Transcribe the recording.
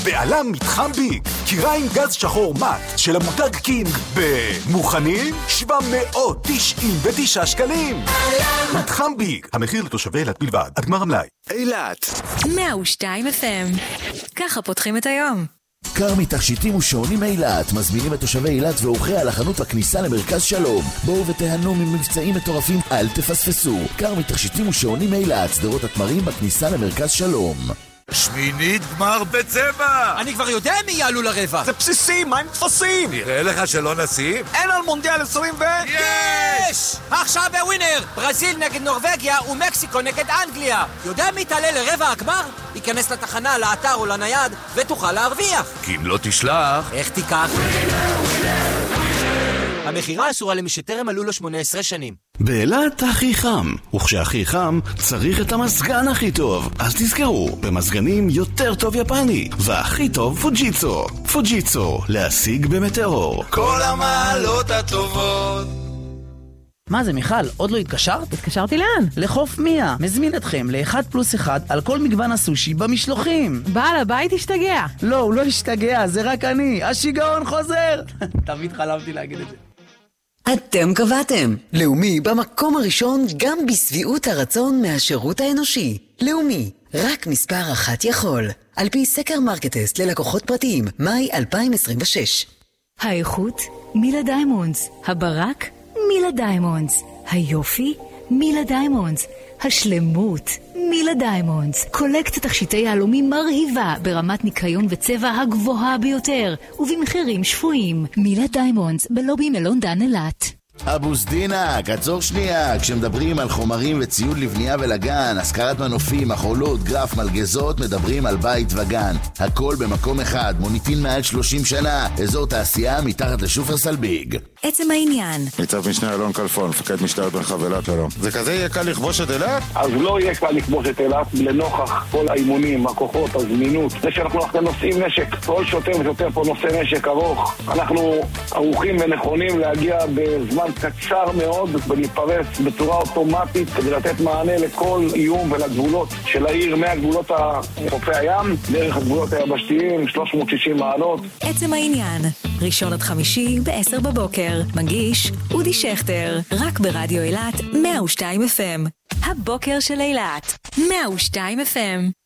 בעלם מתחם ביג, קיריים גז שחור מט של המותג קינג במוכנים 799 שקלים. מתחם ביג, המחיר לתושבי אילת בלבד, עד גמר המלאי. אילת 102 FM, ככה פותחים את היום. כרמי תכשיטים ושעונים אילת מזמינים את תושבי אילת ואורחיה לחנות בכניסה למרכז שלום. בואו ותהנו ממבצעים מטורפים, אל תפספסו. כרמי תכשיטים ושעונים אילת, שדרות התמרים בכניסה למרכז שלום. שמינית גמר בצבע. אני כבר יודע מי יעלו לרבע. זה בסיסי, מה עם תפסים? נראה לך שלא נשים? אין על מונדיאל 20 יש! עכשיו בווינר, ברזיל נגד נורווגיה ומקסיקו נגד אנגליה. יודע מי תעלה לרבע הגמר? ייכנס לתחנה, לאתר או לנייד ותוכל להרוויח. כי אם לא תשלח... איך תיקח? המחירה אסורה למי שטרם מלאו לו 18 שנים. באילת הכי חם, וכשהכי חם צריך את המזגן הכי טוב. אז תזכרו, במזגנים יותר טוב יפני, והכי טוב פוג'יצו. פוג'יצו, להשיג במטאור. כל המעלות הטובות. מה זה מיכל? עוד לא התקשרת? התקשרתי לאן? לחוף מיה. מזמין אתכם ל1+1 על כל מגוון הסושי במשלוחים. בעל הבית השתגע. לא, הוא לא השתגע, זה רק אני. השיגעון חוזר. תמיד חלמתי להגיד את זה. אתם קבעתם. לאומי במקום הראשון גם בסביעות הרצון מהשירות האנושי. לאומי, רק מספר אחת יכול. על פי סקר מרקטסט ללקוחות פרטיים, מאי 2026. האיכות, מילה דיימונדס. הברק, מילה דיימונדס. היופי, מילה דיימונדס. השלמות, מילה דיימונדס. קולקציית תכשיטי יהלומים מרהיבה ברמת ניקיון וצבע הגבוהה ביותר ובמחירים שפויים. מילה דיימונדס בלובי מלון דן אילת. אבו סדינה, קצור שנייה. כשמדברים על חומרים וציוד לבנייה ולגן, השכרת מנופים, מחולות, גרף, מלגזות, מדברים על בית וגן. הכל במקום אחד, מוניטין מעל 30 שנה, אזור תעשייה מתחת לשופרסל ביג. עצם העניין. ניצב משנה אלון כלפון, מפקד משטרת מרחב אילת. שלום. זה כזה יהיה קל לכבוש את אילת? אז לא יהיה קל לכבוש את אילת לנוכח כל האימונים, הכוחות, הזמינות. זה שאנחנו נושאים נשק, כל שוטר ושוטר פה נושא נשק ארוך. אנחנו ערוכים ונכונים להגיע בזמן קצר מאוד ולהתפרס בצורה אוטומטית כדי לתת מענה לכל איום ולגבולות של העיר, מהגבולות חופי הים דרך הגבולות היבשתיים, 360 מעלות. עצם העניין, ראשון עד חמישי ב-10 בבוקר. מגיש אודי שכטר, רק ברדיו אילת 102 FM. הבוקר של אילת 102 FM.